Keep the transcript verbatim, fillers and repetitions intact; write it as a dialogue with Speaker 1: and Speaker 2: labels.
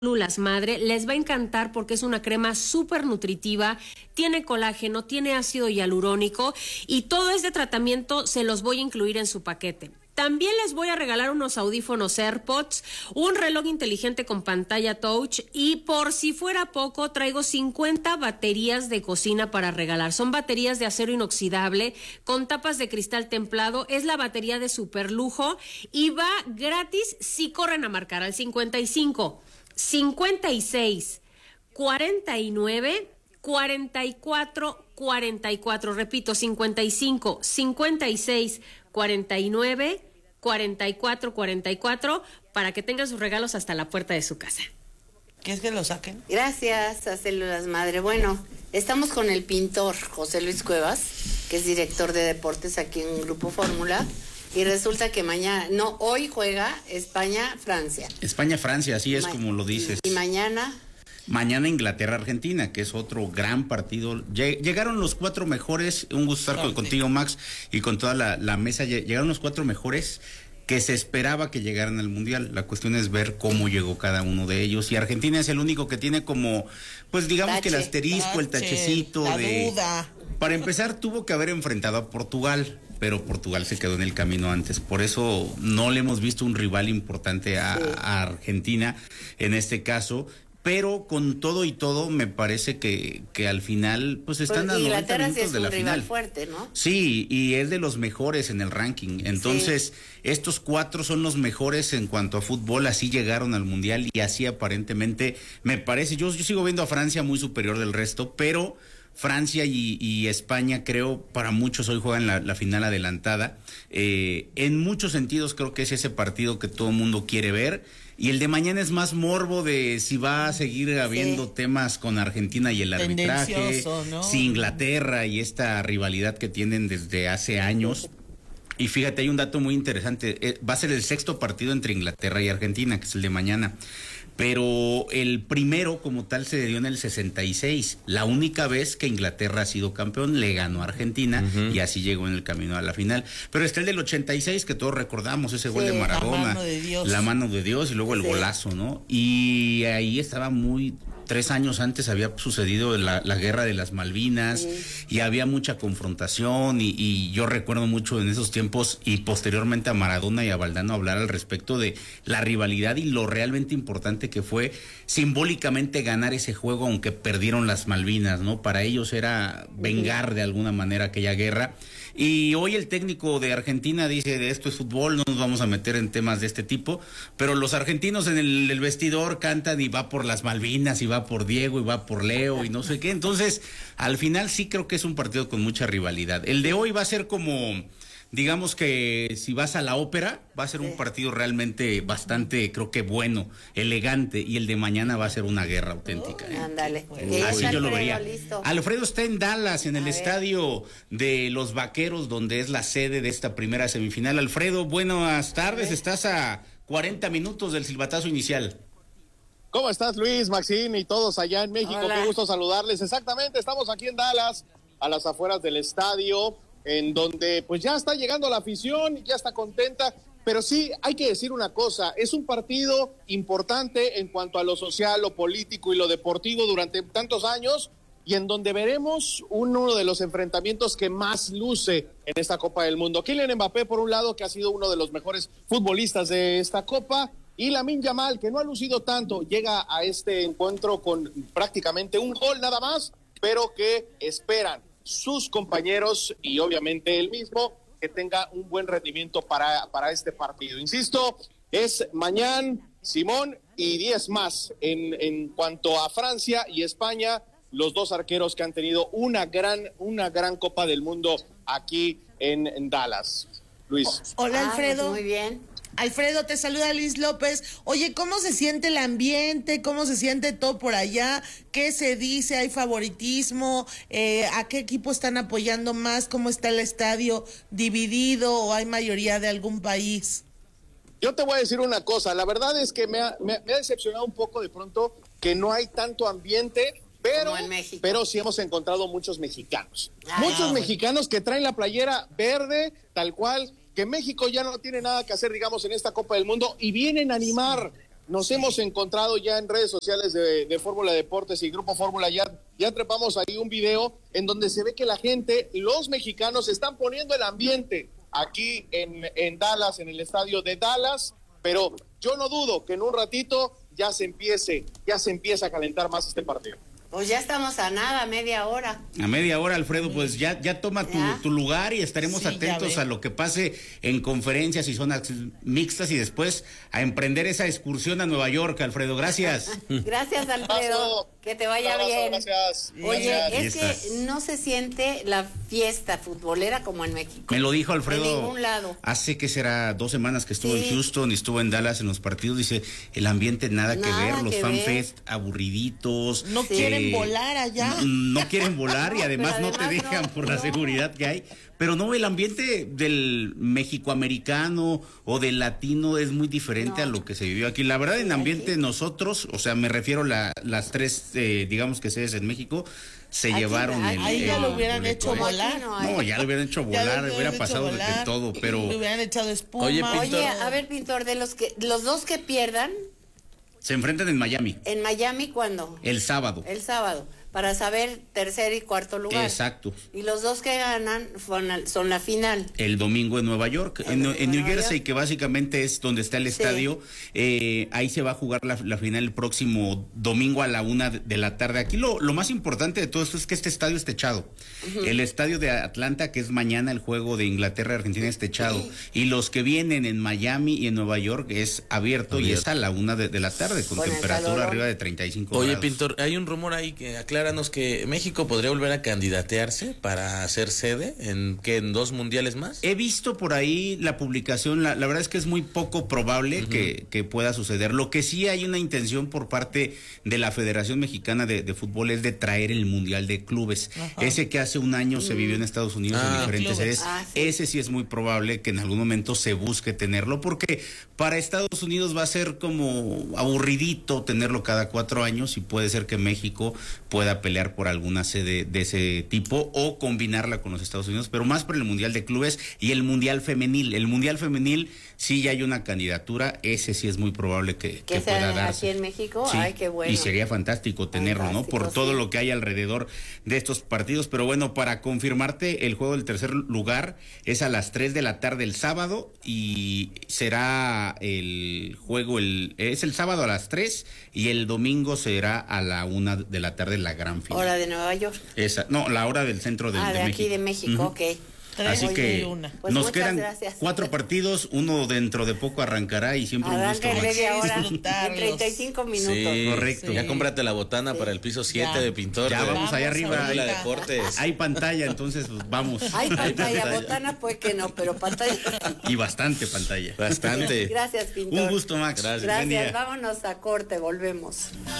Speaker 1: células madre, les va a encantar porque es una crema súper nutritiva, tiene colágeno, tiene ácido hialurónico y todo este tratamiento se los voy a incluir en su paquete. También les voy a regalar unos audífonos AirPods, un reloj inteligente con pantalla touch y por si fuera poco traigo cincuenta baterías de cocina para regalar. Son baterías de acero inoxidable con tapas de cristal templado, es la batería de super lujo y va gratis si corren a marcar al cincuenta y cinco, cincuenta y seis, cuarenta y nueve, cuarenta y cuatro, cuarenta y cuatro, repito, cincuenta y cinco, cincuenta y seis, cuarenta y nueve, cuarenta y cuatro, cuarenta y cuatro, para que tengan sus regalos hasta la puerta de su casa.
Speaker 2: ¿Quieres que lo saquen?
Speaker 3: Gracias a Células Madre. Bueno, estamos con el pintor José Luis Cuevas, que es director de deportes aquí en Grupo Fórmula, y resulta que mañana, no, hoy juega España-Francia.
Speaker 4: España-Francia, así es
Speaker 3: Ma-
Speaker 4: como lo dices.
Speaker 3: Y, y mañana...
Speaker 4: Mañana Inglaterra-Argentina, que es otro gran partido. Llegaron los cuatro mejores, un gusto estar contigo, Max, y con toda la, la mesa. Llegaron los cuatro mejores que se esperaba que llegaran al Mundial. La cuestión es ver cómo llegó cada uno de ellos. Y Argentina es el único que tiene como, pues digamos
Speaker 3: Tache,
Speaker 4: que el asterisco, el
Speaker 2: tache,
Speaker 4: tachecito
Speaker 2: la
Speaker 4: de...
Speaker 2: duda.
Speaker 4: Para empezar, tuvo que haber enfrentado a Portugal, pero Portugal se quedó en el camino antes. Por eso no le hemos visto un rival importante a,
Speaker 3: Sí.
Speaker 4: a Argentina en este caso. Pero con todo y todo, me parece que, que al final, pues están
Speaker 3: Pues
Speaker 4: a noventa
Speaker 3: Inglaterra sí
Speaker 4: minutos
Speaker 3: es
Speaker 4: de
Speaker 3: un
Speaker 4: la
Speaker 3: rival
Speaker 4: final.
Speaker 3: fuerte, ¿no?
Speaker 4: Sí, y es de los mejores en el ranking. Entonces, sí. Estos cuatro son los mejores en cuanto a fútbol, así llegaron al Mundial y así aparentemente, me parece, yo, yo sigo viendo a Francia muy superior del resto, pero Francia y, y España, creo, para muchos hoy juegan la, la final adelantada. Eh, en muchos sentidos creo que es ese partido que todo el mundo quiere ver. Y el de mañana es más morbo de si va a seguir habiendo sí. temas con Argentina y el arbitraje,
Speaker 2: ¿no?
Speaker 4: Si Inglaterra y esta rivalidad que tienen desde hace años. Y fíjate, hay un dato muy interesante, eh, va a ser el sexto partido entre Inglaterra y Argentina, que es el de mañana. Pero el primero como tal se dio en el sesenta y seis, la única vez que Inglaterra ha sido campeón, le ganó a Argentina uh-huh. y así llegó en el camino a la final. Pero está el del ochenta y seis, que todos recordamos, ese sí, gol de Maradona,
Speaker 2: la mano de Dios,
Speaker 4: la mano de Dios y luego el sí. golazo, ¿no? Y ahí estaba muy... Tres años antes había sucedido la, la guerra de las Malvinas sí. y había mucha confrontación y, y yo recuerdo mucho en esos tiempos y posteriormente a Maradona y a Valdano hablar al respecto de la rivalidad y lo realmente importante que fue simbólicamente ganar ese juego aunque perdieron las Malvinas, ¿no? Para ellos era vengar de alguna manera aquella guerra. Y hoy el técnico de Argentina dice, de esto es fútbol, no nos vamos a meter en temas de este tipo, pero los argentinos en el, el vestidor cantan y va por las Malvinas y va por Diego y va por Leo y no sé qué. Entonces, al final sí creo que es un partido con mucha rivalidad. El de hoy va a ser como... Digamos que si vas a la ópera, va a ser un partido realmente bastante, creo que bueno, elegante, y el de mañana va a ser una guerra auténtica. ¿eh?
Speaker 3: Ándale.
Speaker 4: Así yo lo vería.
Speaker 3: Listo.
Speaker 4: Alfredo está en Dallas, en el
Speaker 3: a
Speaker 4: estadio ver. de los Vaqueros, donde es la sede de esta primera semifinal. Alfredo, buenas tardes, estás a cuarenta minutos del silbatazo inicial.
Speaker 5: ¿Cómo estás, Luis, Maxine y todos allá en México?
Speaker 3: Hola.
Speaker 5: Qué gusto saludarles. Exactamente, estamos aquí en Dallas, a las afueras del estadio, en donde pues ya está llegando la afición, ya está contenta, pero sí hay que decir una cosa, es un partido importante en cuanto a lo social, lo político y lo deportivo durante tantos años, y en donde veremos uno de los enfrentamientos que más luce en esta Copa del Mundo. Kylian Mbappé, por un lado, que ha sido uno de los mejores futbolistas de esta Copa, y Lamine Yamal, que no ha lucido tanto, llega a este encuentro con prácticamente un gol nada más, pero que esperan sus compañeros y obviamente él mismo que tenga un buen rendimiento para, para este partido. Insisto, es mañana, Simón y diez más en, en cuanto a Francia y España, los dos arqueros que han tenido una gran, una gran Copa del Mundo aquí en, en Dallas. Luis.
Speaker 2: Hola, Alfredo.
Speaker 3: Ah, pues muy bien.
Speaker 2: Alfredo, te saluda Luis López. Oye, ¿cómo se siente el ambiente? ¿Cómo se siente todo por allá? ¿Qué se dice? ¿Hay favoritismo? Eh, ¿A qué equipo están apoyando más? ¿Cómo está el estadio dividido o hay mayoría de algún país?
Speaker 5: Yo te voy a decir una cosa, la verdad es que me ha, me, me ha decepcionado un poco de pronto que no hay tanto ambiente, pero, pero sí hemos encontrado muchos mexicanos. Ah, muchos no, mexicanos que traen la playera verde, tal cual, que México ya no tiene nada que hacer, digamos, en esta Copa del Mundo y vienen a animar nos hemos encontrado ya en redes sociales de, de Fórmula Deportes y Grupo Fórmula, ya, ya trepamos ahí un video en donde se ve que la gente, los mexicanos, están poniendo el ambiente aquí en, en Dallas, en el estadio de Dallas, pero yo no dudo que en un ratito ya se empiece, ya se empiece a calentar más este partido.
Speaker 3: Pues ya estamos a nada, media hora.
Speaker 4: A media hora, Alfredo, pues ya, ya toma tu,
Speaker 3: ¿Ya?
Speaker 4: tu lugar y estaremos
Speaker 2: Sí,
Speaker 4: atentos a lo que pase en conferencias y zonas mixtas y después a emprender esa excursión a Nueva York, Alfredo. Gracias.
Speaker 3: Gracias, Alfredo. Que te vaya
Speaker 5: Un abrazo,
Speaker 3: bien.
Speaker 5: Gracias.
Speaker 3: Oye,
Speaker 5: Gracias.
Speaker 3: es
Speaker 4: Fiestas.
Speaker 3: que no se siente la fiesta futbolera como en México.
Speaker 4: Me lo dijo Alfredo.
Speaker 3: En ningún lado.
Speaker 4: Hace que será dos semanas que estuvo
Speaker 3: Sí.
Speaker 4: en Houston y estuvo en Dallas en los partidos. Dice, el ambiente nada, que
Speaker 3: Nada
Speaker 4: ver, los
Speaker 3: que
Speaker 4: fanfest aburriditos.
Speaker 2: No
Speaker 3: Sí.
Speaker 2: quieren volar allá.
Speaker 4: No, no quieren volar y además
Speaker 3: Pero
Speaker 4: no te
Speaker 3: además
Speaker 4: dejan
Speaker 3: no,
Speaker 4: por la
Speaker 3: no.
Speaker 4: seguridad que hay. Pero no, el ambiente del mexicoamericano o del latino es muy diferente
Speaker 3: No.
Speaker 4: a lo que se vivió aquí. La verdad, en
Speaker 3: Sí,
Speaker 4: ambiente
Speaker 3: aquí.
Speaker 4: nosotros, o sea, me refiero a la, las tres, eh, digamos que sedes en México, se
Speaker 3: Aquí-
Speaker 4: llevaron el.
Speaker 2: Ahí ya
Speaker 4: el
Speaker 2: lo hubieran
Speaker 4: boleto,
Speaker 2: hecho
Speaker 4: ¿eh?
Speaker 2: volar.
Speaker 3: Aquí no hay.
Speaker 4: No, ya lo hubieran hecho
Speaker 2: Ya
Speaker 4: volar,
Speaker 2: lo hubieran
Speaker 4: hubiera
Speaker 2: hecho
Speaker 4: pasado de
Speaker 2: volar,
Speaker 4: todo, pero
Speaker 2: Le hubieran echado espuma.
Speaker 6: Oye, Pintor.
Speaker 3: Oye, a ver, Pintor, de los que los dos que pierdan
Speaker 4: se enfrentan en Miami
Speaker 3: en Miami, ¿cuándo?
Speaker 4: el sábado.
Speaker 3: El sábado, para saber tercer y cuarto lugar.
Speaker 4: Exacto.
Speaker 3: Y los dos que ganan son, al- son la final.
Speaker 4: El domingo en Nueva York, en,
Speaker 3: domingo
Speaker 4: en
Speaker 3: en
Speaker 4: New
Speaker 3: Nueva
Speaker 4: Jersey,
Speaker 3: York.
Speaker 4: que básicamente es donde está el estadio. Eh, ahí se va a jugar la, la final el próximo domingo a la una de la tarde. Aquí lo, lo más importante de todo esto es que este estadio es techado. El estadio de Atlanta, que es mañana el juego de Inglaterra-Argentina, es techado. Y los que vienen en Miami y en Nueva York es abierto, y es a la una de, de la tarde, con
Speaker 3: Con el
Speaker 4: temperatura
Speaker 3: calorón.
Speaker 4: arriba de treinta y cinco
Speaker 6: Oye,
Speaker 4: grados.
Speaker 6: Pintor, hay un rumor ahí que acláranos que México podría volver a candidatearse para ser sede en que en dos mundiales más.
Speaker 4: He visto por ahí la publicación, la, la verdad es que es muy poco probable que, que pueda suceder. Lo que sí hay una intención por parte de la Federación Mexicana de, de Fútbol es de traer el Mundial de Clubes. Ese que hace un año se vivió en Estados Unidos
Speaker 6: Ah,
Speaker 4: en diferentes
Speaker 2: clubes.
Speaker 4: sedes.
Speaker 3: Ah, sí.
Speaker 4: Ese sí es muy probable que en algún momento se busque tenerlo, porque para Estados Unidos va a ser como aburridito tenerlo cada cuatro años y puede ser que México pueda pelear por alguna sede de ese tipo o combinarla con los Estados Unidos, pero más por el Mundial de Clubes y el Mundial Femenil. El Mundial Femenil sí ya hay una candidatura, ese sí es muy probable que,
Speaker 3: Que
Speaker 4: que pueda
Speaker 3: sea
Speaker 4: darse.
Speaker 3: aquí en México.
Speaker 4: Sí,
Speaker 3: Ay, qué bueno.
Speaker 4: y sería fantástico tenerlo, ¿no?
Speaker 3: Fantástico,
Speaker 4: Por todo
Speaker 3: sí.
Speaker 4: lo que hay alrededor de estos partidos. Pero bueno, para confirmarte, el juego del tercer lugar es a las tres de la tarde el sábado y será el juego, el es el sábado a las tres y el domingo será a la una de la tarde la gran final.
Speaker 3: Hora de Nueva York.
Speaker 4: Esa, no, la hora del centro de,
Speaker 3: ah, de,
Speaker 4: de
Speaker 3: aquí
Speaker 4: México.
Speaker 3: de México,
Speaker 4: Ujú.
Speaker 3: ok.
Speaker 2: Tres
Speaker 4: Así
Speaker 2: y
Speaker 4: que
Speaker 2: una.
Speaker 3: Pues
Speaker 4: nos
Speaker 3: muchas
Speaker 4: quedan
Speaker 3: gracias.
Speaker 4: cuatro partidos, uno dentro de poco arrancará y siempre un gusto,
Speaker 3: Arranca en
Speaker 4: Max.
Speaker 3: media hora, en
Speaker 2: Disfrutarlos.
Speaker 3: treinta y cinco minutos.
Speaker 6: Sí,
Speaker 4: Correcto.
Speaker 6: Ya cómprate la botana para el piso siete
Speaker 2: Ya.
Speaker 6: de Pintor.
Speaker 4: Ya
Speaker 6: de-
Speaker 4: vamos allá arriba,
Speaker 6: Fórmula
Speaker 4: ahí.
Speaker 6: Deportes.
Speaker 4: Hay pantalla, entonces pues, vamos.
Speaker 3: Hay pantalla,
Speaker 6: pantalla.
Speaker 3: botana, pues que no, pero pantalla.
Speaker 4: Y bastante pantalla.
Speaker 6: Bastante.
Speaker 3: Gracias, Pintor.
Speaker 4: Un gusto, Max.
Speaker 6: Gracias.
Speaker 4: Buen día.
Speaker 3: Gracias, vámonos a corte, volvemos.